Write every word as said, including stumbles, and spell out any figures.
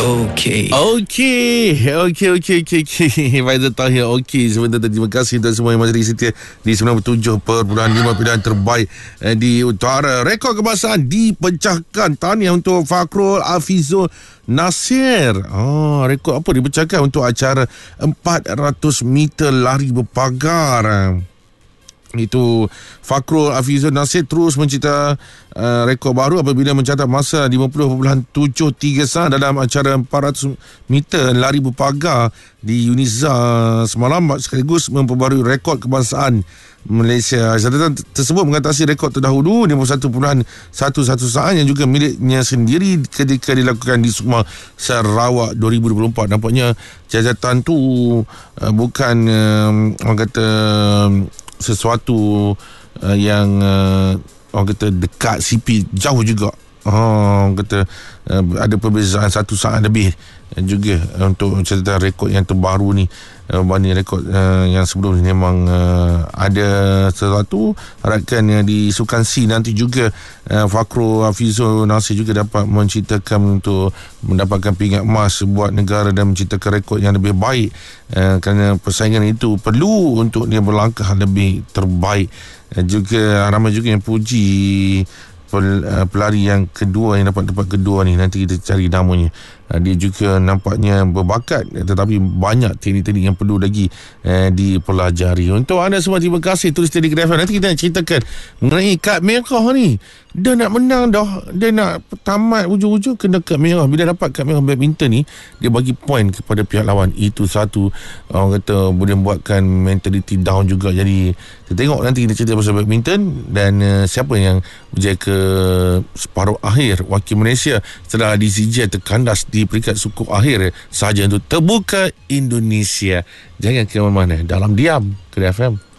Okey. Okey. Okey, okey, okey, okey. Faizal Tahir, okey. Sebentar, terima kasih untuk semua yang masih setia di sembilan puluh tujuh perpuluhan lima pilihan terbaik eh, di utara. Rekod kebangsaan dipecahkan. Tahniah untuk Fakrul Hafizul Nasir. Oh, rekod apa dipecahkan untuk acara empat ratus meter lari berpagar. Itu Fakrul Hafizul Nasir terus mencipta uh, rekod baru apabila mencatat masa lima puluh perpuluhan tujuh tiga saat dalam acara empat ratus meter lari berpagar di Uniza semalam, sekaligus memperbarui rekod kebangsaan Malaysia. Catatan tersebut mengatasi rekod terdahulu lima puluh satu perpuluhan satu satu saat yang juga miliknya sendiri ketika dilakukan di Sukma Sarawak dua ribu dua puluh empat. Nampaknya catatan tu uh, bukan uh, orang kata sesuatu uh, yang uh, orang kata dekat C P, jauh juga. Oh, orang kata uh, ada perbezaan satu saat lebih uh, juga uh, untuk catatan rekod yang terbaru ni. Uh, banding rekod uh, yang sebelum ni memang uh, ada sesuatu. Harapkan uh, di Sukan C nanti juga uh, Fakrul Hafizul Nasir juga dapat menciptakan untuk mendapatkan pingat emas buat negara dan menciptakan rekod yang lebih baik, uh, kerana persaingan itu perlu untuk dia berlangkah lebih terbaik. Uh, juga ramai juga yang puji pel, uh, pelari yang kedua, yang dapat tempat kedua ni. Nanti kita cari namanya. Uh, dia juga nampaknya berbakat, tetapi banyak teknik-teknik yang perlu lagi uh, dipelajari. Untuk anda semua, terima kasih tulis di Kedai F M. Nanti kita nak ceritakan mengenai kad merah ni. Dah nak menang dah, dia nak tamat ujung-ujung kena kad merah. Bila dapat kad merah badminton ni, dia bagi poin kepada pihak lawan. Itu satu, orang kata boleh buatkan mentality down juga. Jadi kita tengok nanti kita cerita pasal badminton dan uh, siapa yang berjaya ke separuh akhir wakil Malaysia setelah D C J terkandas di peringkat suku akhir sahaja untuk terbuka Indonesia. Jangan ke mana-mana, dalam diam Kedai F M.